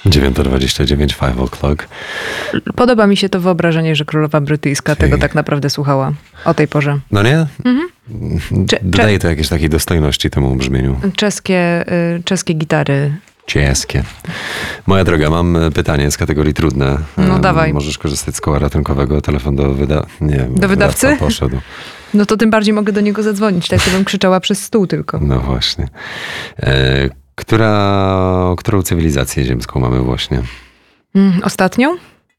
9:29, 5 o'clock. Podoba mi się to wyobrażenie, że królowa brytyjska tego tak naprawdę słuchała o tej porze. No nie? Dodaje to jakieś takiej dostojności temu brzmieniu. Czeskie gitary. Czeskie. Moja droga, mam pytanie z kategorii trudne. No dawaj. Możesz korzystać z koła ratunkowego, telefon do do wydawcy? Wydawca poszedł. No to tym bardziej mogę do niego zadzwonić, tak to bym krzyczała przez stół tylko. No właśnie. Którą cywilizację ziemską mamy właśnie? Ostatnią?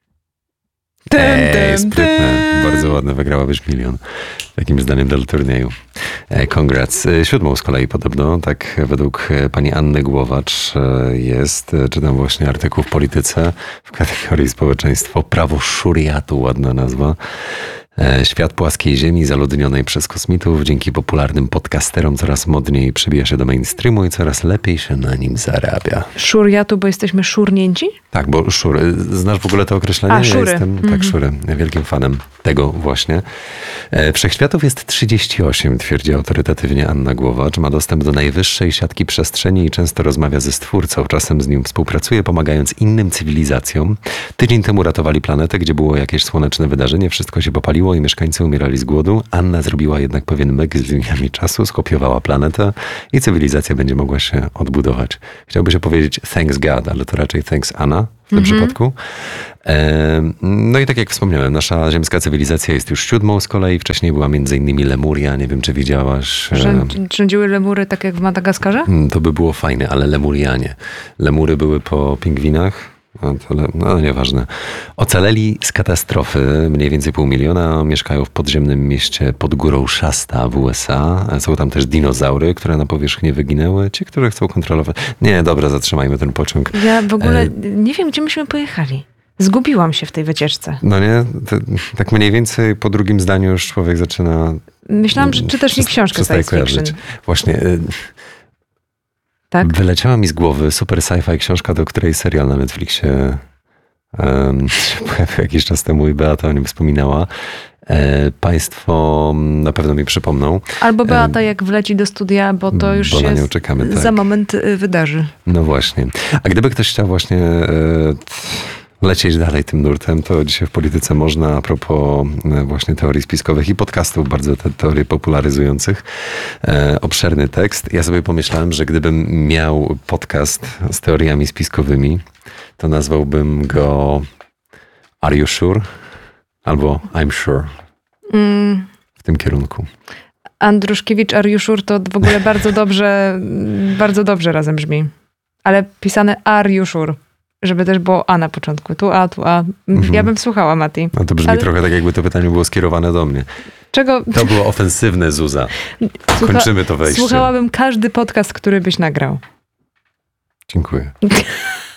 Sprytne. Bardzo ładne. Wygrałabyś 1 000 000. Takim zdaniem del turnieju. Congrats. 7 z kolei podobno, tak według pani Anny Głowacz jest, czytam właśnie artykuł w Polityce w kategorii społeczeństwo. Prawo szuriatu, ładna nazwa. Świat płaskiej ziemi zaludnionej przez kosmitów dzięki popularnym podcasterom coraz modniej przebija się do mainstreamu i coraz lepiej się na nim zarabia. Szuriatu, bo jesteśmy szurnięci? Tak, bo szury. Znasz w ogóle to określenie? Szury. Ja jestem, tak, szury. Wielkim fanem tego właśnie. Wszechświatów jest 38, twierdzi autorytatywnie Anna Głowacz. Ma dostęp do najwyższej siatki przestrzeni i często rozmawia ze Stwórcą. Czasem z nim współpracuje, pomagając innym cywilizacjom. Tydzień temu ratowali planetę, gdzie było jakieś słoneczne wydarzenie. Wszystko się popaliło i mieszkańcy umierali z głodu. Anna zrobiła jednak pewien myk z liniami czasu, skopiowała planetę i cywilizacja będzie mogła się odbudować. Chciałby się powiedzieć thanks God, ale to raczej thanks Anna w tym przypadku. No i tak jak wspomniałem, nasza ziemska cywilizacja jest już 7 z kolei. Wcześniej była m.in. Lemuria. Nie wiem, czy widziałaś. Rządziły lemury tak jak w Madagaskarze? To by było fajne, ale Lemurianie. Lemury były po pingwinach. No nieważne. Ocaleli z katastrofy, mniej więcej 500 000, mieszkają w podziemnym mieście pod górą Shasta w USA. Są tam też dinozaury, które na powierzchni wyginęły. Ci, którzy chcą kontrolować. Nie, dobra, zatrzymajmy ten pociąg. Ja w ogóle nie wiem, gdzie myśmy pojechali. Zgubiłam się w tej wycieczce. No nie? Tak mniej więcej po drugim zdaniu już człowiek zaczyna... Myślałam, że czytasz mi książkę science fiction. Właśnie... Tak? Wyleciała mi z głowy super sci-fi książka, do której serial na Netflixie się pojawił jakiś czas temu i Beata o nim wspominała. Państwo na pewno mi przypomną. Albo Beata jak wleci do studia, bo to już się czekamy, tak. Za moment wydarzy. No właśnie. A gdyby ktoś chciał właśnie lecieć dalej tym nurtem, to dzisiaj w Polityce można, a propos właśnie teorii spiskowych i podcastów bardzo te teorie popularyzujących, obszerny tekst. Ja sobie pomyślałem, że gdybym miał podcast z teoriami spiskowymi, to nazwałbym go Are You Sure? Albo I'm Sure. W tym kierunku. Andruszkiewicz, Are You Sure? To w ogóle bardzo dobrze razem brzmi. Ale pisane Are You Sure? Żeby też było A na początku. Tu A. Ja bym słuchała, Mati. No to brzmi trochę tak, jakby to pytanie było skierowane do mnie. Czego? To było ofensywne, Zuza. Kończymy to wejście. Słuchałabym każdy podcast, który byś nagrał. Dziękuję.